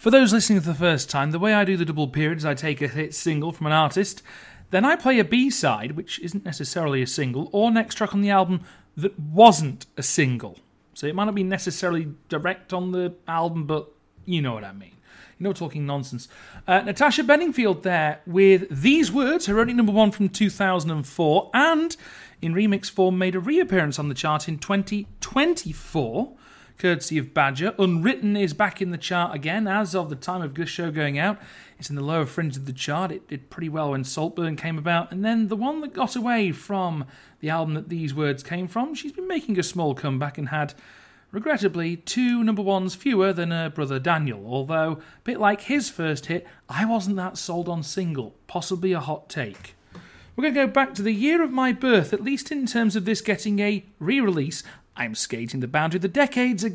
For those listening for the first time, the way I do the double period is I take a hit single from an artist, then I play a B-side, which isn't necessarily a single, or next track on the album that wasn't a single. So it might not be necessarily direct on the album, but you know what I mean. You know, talking nonsense. Natasha Bedingfield there with These Words, her only number one from 2004, and in remix form made a reappearance on the chart in 2024, courtesy of Badger. Unwritten is back in the chart again as of the time of this show going out. It's in the lower fringe of the chart. It did pretty well when Saltburn came about. And then the one that got away from the album that These Words came from, she's been making a small comeback and had, regrettably, 2 number ones fewer than her brother Daniel. Although, a bit like his first hit, I wasn't that sold on single. Possibly a hot take. We're going to go back to the year of my birth, at least in terms of this getting a re-release. I'm skating the boundary of the decades again.